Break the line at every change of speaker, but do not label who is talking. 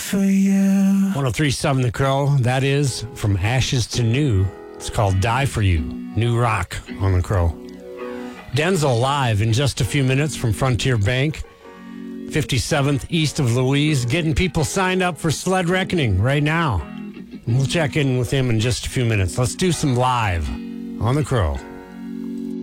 for you.
103.7 The Crow. That is From Ashes to New. It's called Die For You. New rock on The Crow. Denzel live in just a few minutes from Frontier Bank, 57th east of Louise, getting people signed up for Sled Reckoning right now. And we'll check in with him in just a few minutes. Let's do some live on The Crow.